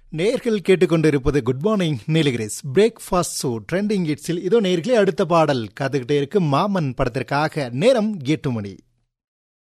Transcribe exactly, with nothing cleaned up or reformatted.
நேர்கள் கேட்டுக்கொண்டிருப்பது good morning Nilgiris breakfast show trending இட்ஸில் இதோ நேர்களே அடுத்த பாடல் காத்துக்கிட்டே இருக்கு. மாமன் படத்திற்காக நேரம் எட்டு மணி.